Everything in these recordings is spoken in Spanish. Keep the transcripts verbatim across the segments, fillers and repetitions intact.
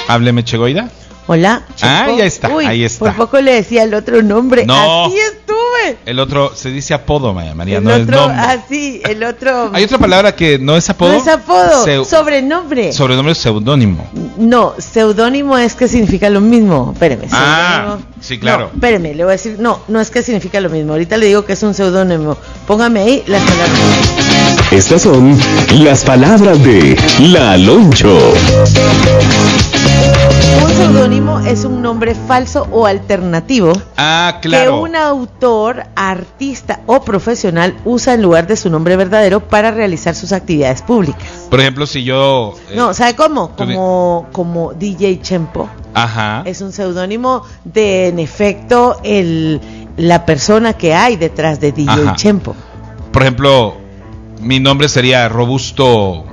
Hábleme, Chegoida. Hola. Checo. Ah, ya está, Uy, ahí está. Por poco le decía el otro nombre. No. Así estuve. El otro se dice apodo, Maya María, el no otro, es nombre. Así, el otro. Hay otra palabra que no es apodo. No es apodo, Se... sobrenombre. Sobrenombre es seudónimo. No, seudónimo es que significa lo mismo. Espéreme. Ah, sí, claro. No, espéreme, le voy a decir. No, no es que significa lo mismo. Ahorita le digo que es un seudónimo. Póngame ahí las palabras. Estas son las palabras de La Aloncho. Un seudónimo es un nombre falso o alternativo ah, claro. que un autor, artista o profesional usa en lugar de su nombre verdadero para realizar sus actividades públicas. Por ejemplo, si yo... Eh, no, ¿sabe cómo? Como, como D J Chempo. Ajá. Es un seudónimo de, en efecto, el, la persona que hay detrás de D J Ajá. Chempo. Por ejemplo, mi nombre sería Robusto...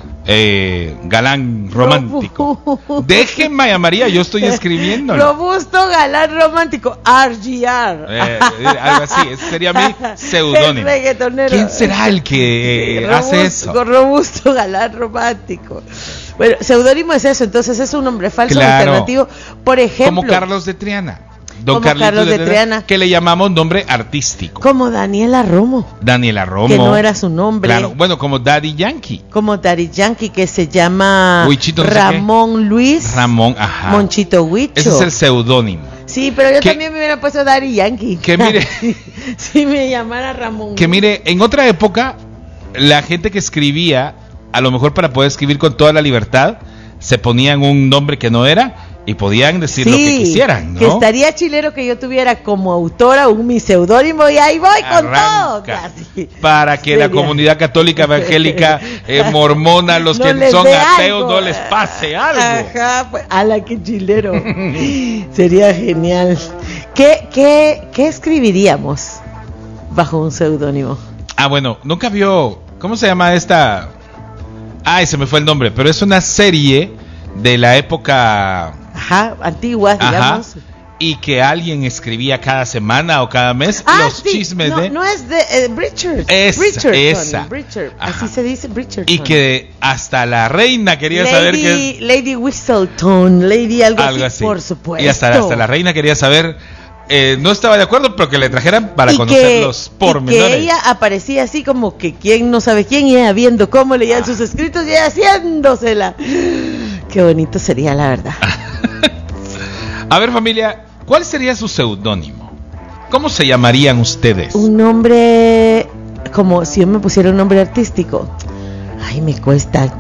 Eh, galán romántico. Déjenme, Maya María, yo estoy escribiendo. Robusto galán romántico, R G R. Eh, eh, algo así, ese sería mi seudónimo. ¿Quién será el que sí, hace robusto, eso? Robusto galán romántico. Bueno, seudónimo es eso, entonces es un nombre falso claro. alternativo. Por ejemplo, como Carlos de Triana. Don como Carlos de, de Triana, que le llamamos nombre artístico. Como Daniela Romo. Daniela Romo. Que no era su nombre. Claro, bueno, como Daddy Yankee. Como Daddy Yankee, que se llama Huichito, no Ramón sé Luis. Ramón, ajá. Monchito Huicho. Ese es el seudónimo. Sí, pero yo que, también me hubiera puesto Daddy Yankee. Que mire. Si me llamara Ramón. Que mire, en otra época, la gente que escribía, a lo mejor para poder escribir con toda la libertad, se ponían un nombre que no era. Y podían decir sí, lo que quisieran, ¿no? Que estaría chilero que yo tuviera como autora un mi seudónimo y ahí voy con Arranca, todo. Casi. Para que Sería. La comunidad católica, evangélica, eh, mormona, los no que son ateos, algo. no les pase algo. Ajá, pues, ala, qué chilero. Sería genial. ¿Qué, qué, ¿Qué escribiríamos bajo un seudónimo? Ah, bueno, nunca vio, ¿cómo se llama esta? Ay, se me fue el nombre, pero es una serie de la época... Ajá, antiguas, digamos. Ajá, y que alguien escribía cada semana o cada mes ah, los sí, chismes no, de... No es de eh, Bridgerton. Esa, Bridgerton, esa. Bridgerton, así se dice Bridgerton. Y que hasta la reina quería Lady, saber que... Lady Whistleton, Lady algo, algo así, así, por supuesto. Y hasta, hasta la reina quería saber... Eh, no estaba de acuerdo, pero que le trajeran para y conocer que, los pormenores. Y que ella aparecía así como que quién no sabe quién, y ella viendo cómo leían ah. sus escritos y ella haciéndosela. Qué bonito sería, la verdad. A ver, familia, ¿cuál sería su seudónimo? ¿Cómo se llamarían ustedes? Un nombre, como si yo me pusiera un nombre artístico. Ay, me cuesta.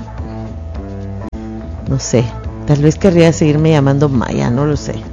No sé, tal vez querría seguirme llamando Maya, no lo sé.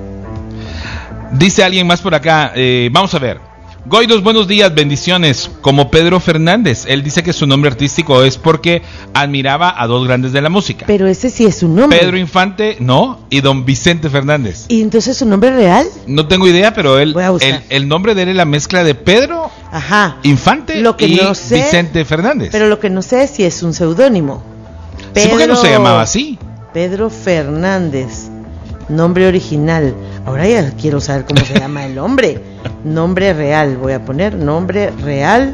Dice alguien más por acá, eh, vamos a ver. Goidos, buenos días, bendiciones. Como Pedro Fernández, él dice que su nombre artístico es porque admiraba a dos grandes de la música. Pero ese sí es su nombre. Pedro Infante, no, y don Vicente Fernández. ¿Y entonces su nombre real? No tengo idea, pero él, el, el nombre de él es la mezcla de Pedro Ajá. Infante lo que y no sé, Vicente Fernández. Pero lo que no sé es si es un seudónimo. Sí, ¿por qué no se llamaba así? Pedro Fernández, nombre original. Ahora ya quiero saber cómo se llama el hombre. Nombre real, voy a poner nombre real.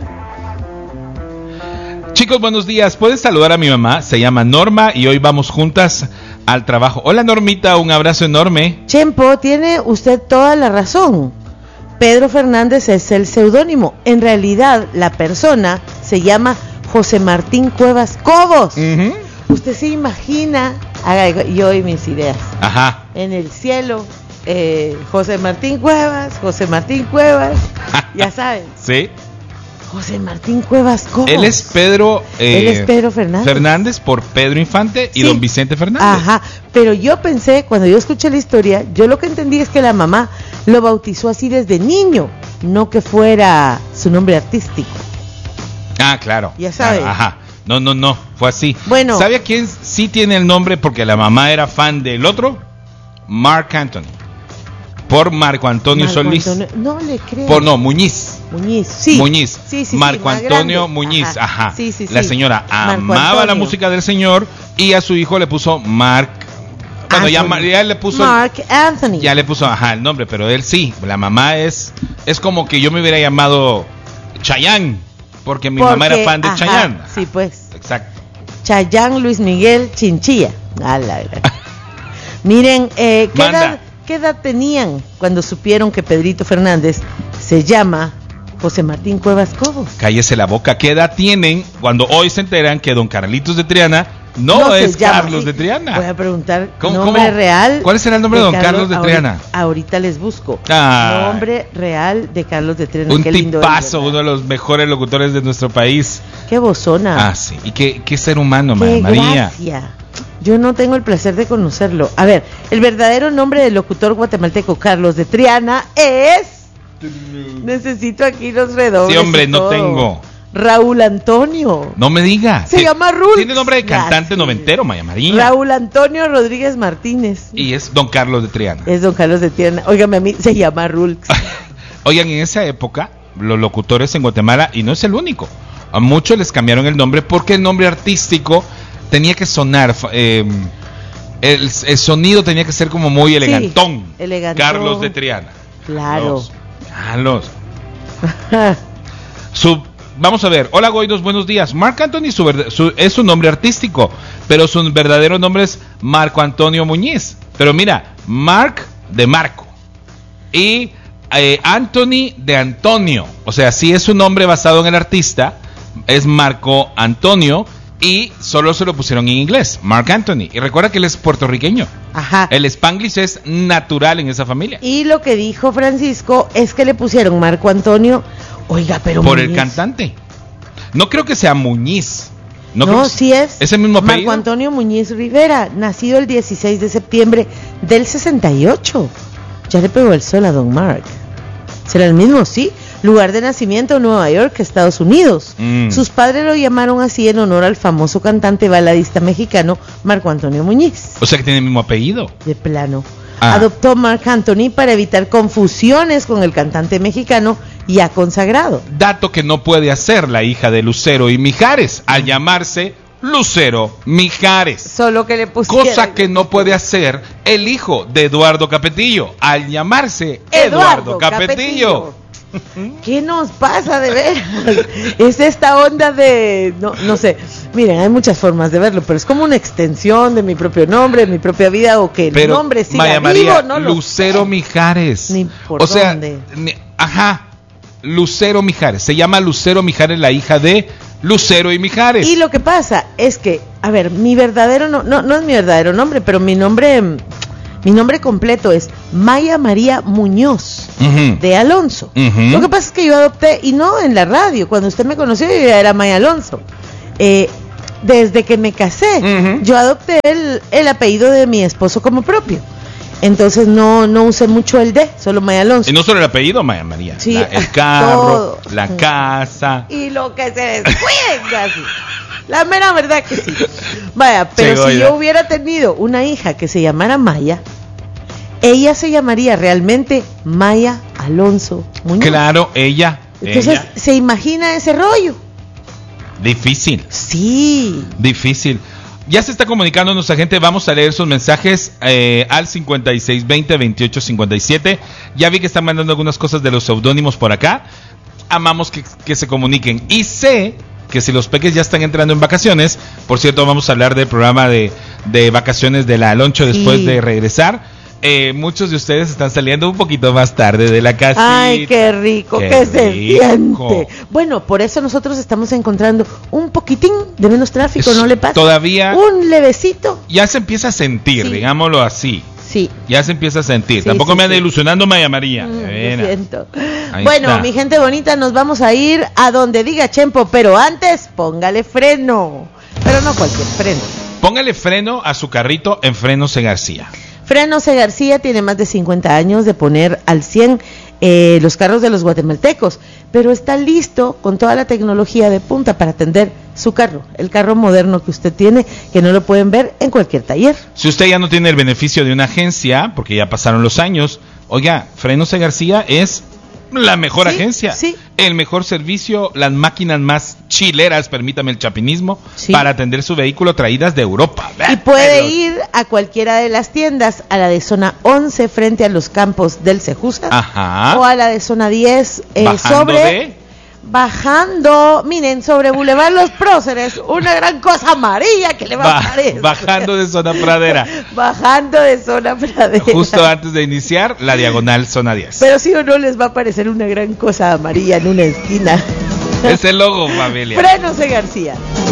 Chicos, buenos días. ¿Puedes saludar a mi mamá? Se llama Norma y hoy vamos juntas al trabajo. Hola Normita, un abrazo enorme. Chempo, tiene usted toda la razón. Pedro Fernández es el seudónimo. En realidad, la persona se llama José Martín Cuevas Cobos. Uh-huh. Usted se imagina, haga yo y mis ideas. Ajá. En el cielo. Eh, José Martín Cuevas, José Martín Cuevas, ya saben. Sí. José Martín Cuevas Cobos. Él es Pedro. Eh, Él es Pedro Fernández. Fernández por Pedro Infante y sí. don Vicente Fernández. Ajá. Pero yo pensé, cuando yo escuché la historia, yo lo que entendí es que la mamá lo bautizó así desde niño, no que fuera su nombre artístico. Ah, claro. Ya saben. Ah, ajá. No, no, no. Fue así. Bueno. ¿Sabe a quién sí tiene el nombre porque la mamá era fan del otro? Marc Anthony. Por Marco Antonio Marco Solís. Antonio, no le creo. Por no, Muñiz. Muñiz, sí. Muñiz. Sí, sí, Marco sí, Antonio grande. Muñiz, ajá. ajá. Sí, sí, la sí. señora Marco amaba Antonio. la música del señor y a su hijo le puso Marc. Bueno, ya, ya le puso Marc Anthony. Ya le puso, ajá, el nombre, pero él sí. La mamá es es como que yo me hubiera llamado Chayanne, porque mi porque, mamá era fan de ajá, Chayanne. Sí, pues. Exacto. Chayanne Luis Miguel Chinchilla. A la, la. Miren, eh, ¿qué, Manda. edad, ¿qué edad tenían cuando supieron que Pedrito Fernández se llama José Martín Cuevas Cobos? Cállese la boca. ¿Qué edad tienen cuando hoy se enteran que don Carlitos de Triana no, No se es llama Carlos así. de Triana? Voy a preguntar ¿Cómo- nombre cómo? real. ¿Cuál será el nombre de don Carlos de Triana? Ahorita, ahorita les busco. Ay. Nombre real de Carlos de Triana. Un Qué lindo tipazo, es, uno ¿verdad? de los mejores locutores de nuestro país. Qué bozona. Ah, sí. Y qué, qué ser humano, Qué María. gracia. Yo no tengo el placer de conocerlo. A ver, el verdadero nombre del locutor guatemalteco Carlos de Triana es... Necesito aquí los redobles. Sí, hombre, y no todo. tengo. Raúl Antonio. No me diga. Se Ti- llama Rulx. Tiene nombre de cantante Gracias. noventero, Maya María. Raúl Antonio Rodríguez Martínez. Y es don Carlos de Triana. Es don Carlos de Triana. Óigame, a mí se llama Rulx. Oigan, en esa época, los locutores en Guatemala, y no es el único, a muchos les cambiaron el nombre porque el nombre artístico tenía que sonar, eh, el, el sonido tenía que ser como muy elegantón. elegantón. Carlos de Triana. Claro. Carlos. Carlos. Su, vamos a ver. Hola, Goidos, buenos días. Marc Anthony su verd- su, es su nombre artístico, pero su verdadero nombre es Marco Antonio Muñiz. Pero mira, Marc de Marco y eh, Anthony de Antonio. O sea, sí es un nombre basado en el artista, es Marco Antonio y solo se lo pusieron en inglés, Marc Anthony. Y recuerda que él es puertorriqueño. Ajá. El Spanglish es natural en esa familia. Y lo que dijo Francisco es que le pusieron Marco Antonio. Oiga, pero Por el Muñiz. cantante. No creo que sea Muñiz. No, creo que- sí es. ¿Es el mismo apellido? Marco Antonio Muñiz Rivera, nacido el dieciséis de septiembre del sesenta y ocho. Ya le pegó el sol a don Mark. ¿Será el mismo? Sí. Lugar de nacimiento, Nueva York, Estados Unidos. Mm. Sus padres lo llamaron así en honor al famoso cantante baladista mexicano Marco Antonio Muñiz. O sea que tiene el mismo apellido. De plano. Ah. Adoptó Marc Anthony para evitar confusiones con el cantante mexicano ya consagrado. Dato que no puede hacer la hija de Lucero y Mijares al llamarse Lucero Mijares. Solo que le pusieron. Cosa que no puede hacer el hijo de Eduardo Capetillo al llamarse Eduardo, Capetillo. ¿Qué nos pasa de veras? Es esta onda de, no, no sé, miren, hay muchas formas de verlo, pero es como una extensión de mi propio nombre, de mi propia vida, o que el Pero, nombre siga Maya vivo, María, no lo Lucero sé. Mijares. Ni por o sea, dónde. ni- ajá, Lucero Mijares. Se llama Lucero Mijares, la hija de Lucero y Mijares. Y lo que pasa es que, a ver, mi verdadero, no, no, no es mi verdadero nombre, pero mi nombre, mm, mi nombre completo es Maya María Muñoz Ujú. de Alonso. Ujú. Lo que pasa es que yo adopté, y no en la radio, cuando usted me conoció yo ya era Maya Alonso. Eh, desde que me casé, Ujú. yo adopté el, el apellido de mi esposo como propio. Entonces no, no usé mucho el D, solo Maya Alonso. Y no solo el apellido, Maya María. Sí, La- el carro, todo. la casa. Y lo que se descuiden casi. La mera verdad que sí. Vaya, pero Sí, si oiga. yo hubiera tenido una hija que se llamara Maya, ella se llamaría realmente Maya Alonso Muñoz. Claro, ella. Entonces, ella. ¿se imagina ese rollo? Difícil, Sí. difícil. Ya se está comunicando nuestra gente, vamos a leer sus mensajes eh, al cincuenta y seis veinte veintiocho cincuenta y siete. Ya vi que están mandando algunas cosas de los seudónimos por acá. Amamos que, que se comuniquen. Y sé que si los peques ya están entrando en vacaciones, por cierto, vamos a hablar del programa de, de vacaciones de la Aloncho después Sí. de regresar. Eh, muchos de ustedes están saliendo un poquito más tarde de la casa. Ay, qué rico, Qué que se rico. siente. Bueno, por eso nosotros estamos encontrando un poquitín de menos tráfico, Es- ¿no le pasa? todavía- Un levecito. Ya se empieza a sentir, Sí. digámoslo así. Sí. Ya se empieza a sentir. Sí, Tampoco sí, me ande sí. ilusionando, Maya María. Mm, Ven. lo siento. Ahí Bueno, está. mi gente bonita, nos vamos a ir a donde diga Chempo, pero antes póngale freno. Pero no cualquier freno. Póngale freno a su carrito en Frenos de García. Frenos C. García tiene más de cincuenta años de poner al cien eh, los carros de los guatemaltecos, pero está listo con toda la tecnología de punta para atender su carro, el carro moderno que usted tiene, que no lo pueden ver en cualquier taller. Si usted ya no tiene el beneficio de una agencia, porque ya pasaron los años, oiga, Frenos de García es la mejor Sí, agencia, sí. el mejor servicio, las máquinas más chileras, permítame el chapinismo, Sí. para atender su vehículo traídas de Europa. Y puede Pero- ir a cualquiera de las tiendas, a la de zona once frente a los campos del Cejusa, Ajá. o a la de zona diez eh, Bajando sobre de- bajando, miren, sobre Boulevard Los Próceres, una gran cosa amarilla que le va, va a aparecer. Bajando de zona Pradera. Bajando de zona Pradera. Justo antes de iniciar la diagonal zona diez. Pero sí o no les va a aparecer una gran cosa amarilla en una esquina. Es el logo, familia. Frenos de García.